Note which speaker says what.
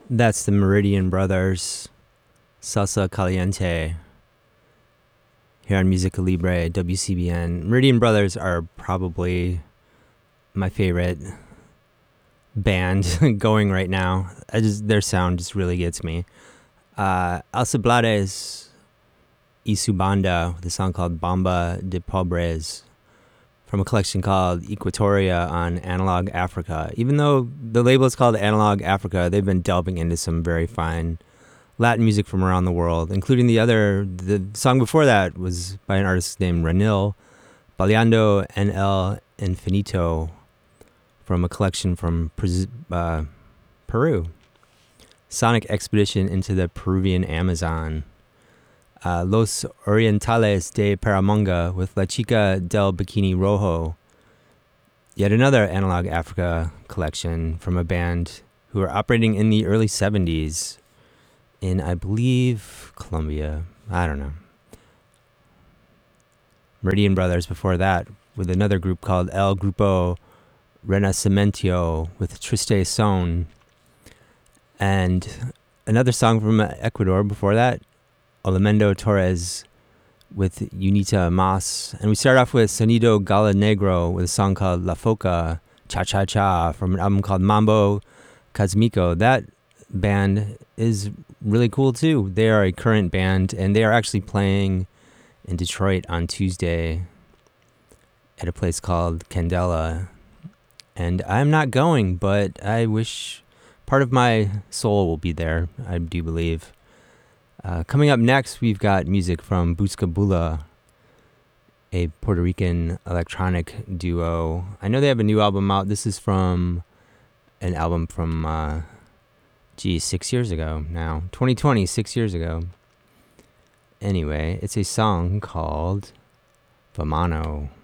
Speaker 1: That's the Meridian Brothers, Salsa Caliente, here on Musica Libre, WCBN. Meridian Brothers are probably my favorite band going right now. Their sound just really gets me. Alcibiades y su banda with a song called Bamba de Pobres from a collection called Equatoria on Analog Africa. Even though the label is called Analog Africa, they've been delving into some very fine Latin music from around the world, including the song before that was by an artist named Ranil, Baleando en el Infinito, from a collection from Peru. Sonic Expedition into the Peruvian Amazon. Los Orientales de Paramonga with La Chica del Bikini Rojo. Yet another Analog Africa collection from a band who are operating in the early 70s in, I believe, Colombia. I don't know. Meridian Brothers before that with another group called El Grupo Renacimiento with Triste Son. And another song from Ecuador before that, Olamendo Torres with Unita Mas. And we start off with Sonido Gala Negro with a song called La Foca Cha Cha Cha from an album called Mambo Cosmico. That band is really cool too. They are a current band and they are actually playing in Detroit on Tuesday at a place called Candela. And I'm not going, but I wish part of my soul will be there, I do believe. Coming up next, we've got music from Buscabula, a Puerto Rican electronic duo. I know they have a new album out. This is from an album from, 6 years ago now. 2020, 6 years ago. Anyway, it's a song called Vamano.